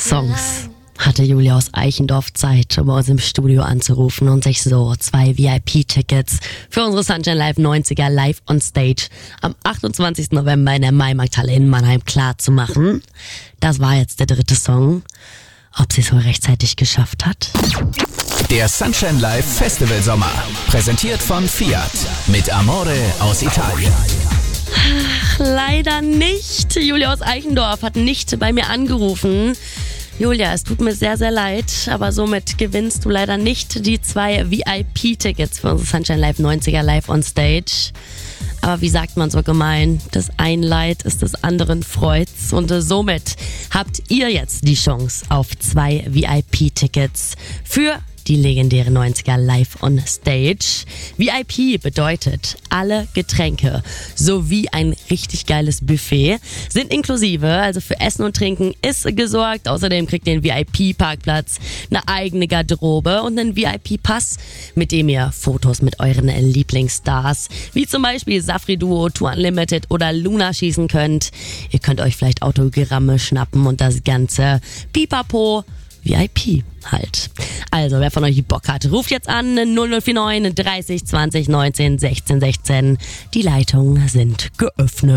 Songs hatte Julia aus Eichendorf Zeit, um bei uns im Studio anzurufen und sich so 2 VIP-Tickets für unsere Sunshine Live 90er live on stage am 28. November in der Maimarkthalle in Mannheim klar zu machen. Das war jetzt der 3. Song. Ob sie es wohl rechtzeitig geschafft hat? Der Sunshine Live Festival Sommer, präsentiert von Fiat mit Amore aus Italien. Leider nicht. Julia aus Eichendorf hat nicht bei mir angerufen. Julia, es tut mir sehr, sehr leid, aber somit gewinnst du leider nicht die 2 VIP-Tickets für unsere Sunshine Live 90er live on stage. Aber wie sagt man so gemein, das ein Leid ist des anderen Freuds und somit habt ihr jetzt die Chance auf 2 VIP-Tickets für die legendäre 90er live on stage. VIP bedeutet, alle Getränke sowie ein richtig geiles Buffet sind inklusive, also für Essen und Trinken ist gesorgt. Außerdem kriegt ihr einen VIP-Parkplatz, eine eigene Garderobe und einen VIP-Pass, mit dem ihr Fotos mit euren Lieblingsstars, wie zum Beispiel Safri Duo, Tour Unlimited oder Luna schießen könnt. Ihr könnt euch vielleicht Autogramme schnappen und das Ganze pipapo VIP halt. Also, wer von euch Bock hat, ruft jetzt an 0049 30 20 19 16 16. Die Leitungen sind geöffnet.